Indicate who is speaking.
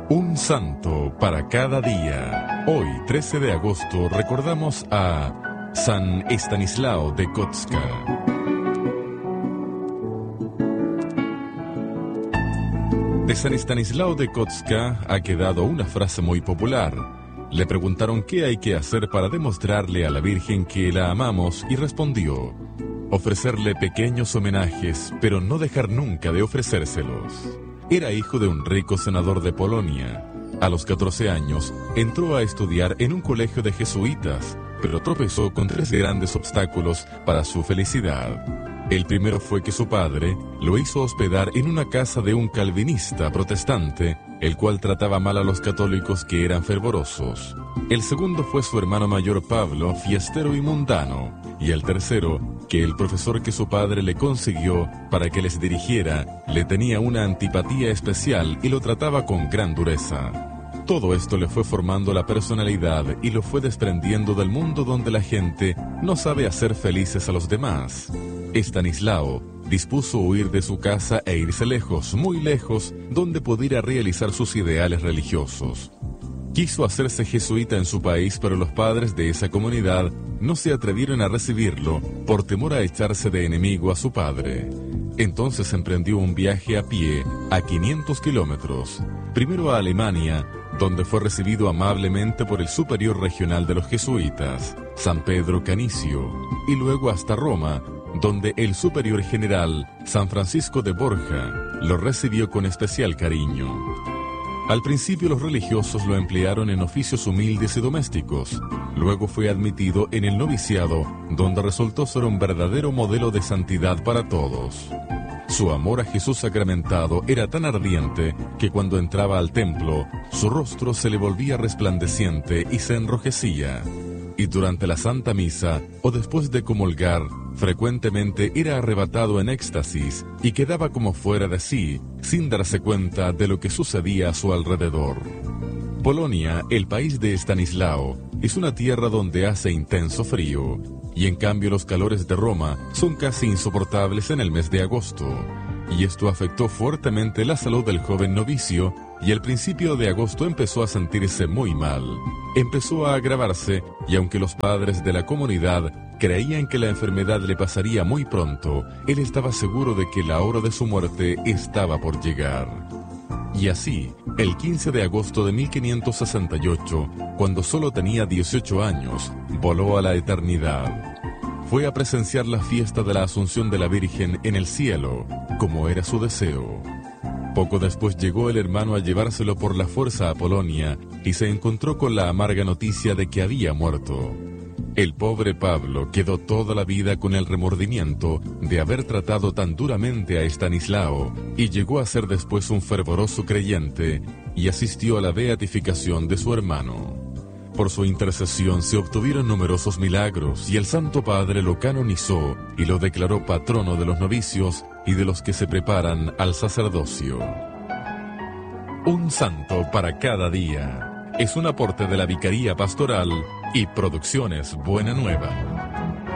Speaker 1: Un santo para cada día. Hoy, 13 de agosto, recordamos a San Estanislao de Kotska. De San Estanislao de Kotska ha quedado una frase muy popular. Le preguntaron qué hay que hacer para demostrarle a la Virgen que la amamos y respondió: ofrecerle pequeños homenajes, pero no dejar nunca de ofrecérselos. Era hijo de un rico senador de Polonia. A los 14 años, entró a estudiar en un colegio de jesuitas, pero tropezó con 3 grandes obstáculos para su felicidad. El primero fue que su padre lo hizo hospedar en una casa de un calvinista protestante, el cual trataba mal a los católicos que eran fervorosos. El segundo fue su hermano mayor Pablo, fiestero y mundano. Y el tercero, que el profesor que su padre le consiguió para que les dirigiera, le tenía una antipatía especial y lo trataba con gran dureza. Todo esto le fue formando la personalidad y lo fue desprendiendo del mundo donde la gente no sabe hacer felices a los demás. Estanislao dispuso huir de su casa e irse lejos, muy lejos, donde pudiera realizar sus ideales religiosos. Quiso hacerse jesuita en su país, pero los padres de esa comunidad no se atrevieron a recibirlo por temor a echarse de enemigo a su padre. Entonces emprendió un viaje a pie a 500 kilómetros, primero a Alemania, donde fue recibido amablemente por el superior regional de los jesuitas, San Pedro Canicio, y luego hasta Roma, donde el superior general, San Francisco de Borja, lo recibió con especial cariño. Al principio los religiosos lo emplearon en oficios humildes y domésticos. Luego fue admitido en el noviciado, donde resultó ser un verdadero modelo de santidad para todos. Su amor a Jesús sacramentado era tan ardiente que cuando entraba al templo, su rostro se le volvía resplandeciente y se enrojecía. Y durante la Santa Misa, o después de comulgar, frecuentemente era arrebatado en éxtasis y quedaba como fuera de sí, sin darse cuenta de lo que sucedía a su alrededor. Polonia, el país de Estanislao, es una tierra donde hace intenso frío, y en cambio los calores de Roma son casi insoportables en el mes de agosto, y esto afectó fuertemente la salud del joven novicio, y al principio de agosto empezó a sentirse muy mal. Empezó a agravarse, y aunque los padres de la comunidad creían que la enfermedad le pasaría muy pronto, él estaba seguro de que la hora de su muerte estaba por llegar. Y así, el 15 de agosto de 1568, cuando solo tenía 18 años, voló a la eternidad. Fue a presenciar la fiesta de la Asunción de la Virgen en el cielo, como era su deseo. Poco después llegó el hermano a llevárselo por la fuerza a Polonia y se encontró con la amarga noticia de que había muerto. El pobre Pablo quedó toda la vida con el remordimiento de haber tratado tan duramente a Estanislao y llegó a ser después un fervoroso creyente y asistió a la beatificación de su hermano. Por su intercesión se obtuvieron numerosos milagros y el Santo Padre lo canonizó y lo declaró patrono de los novicios y de los que se preparan al sacerdocio. Un santo para cada día. Es un aporte de la Vicaría Pastoral y Producciones Buena Nueva.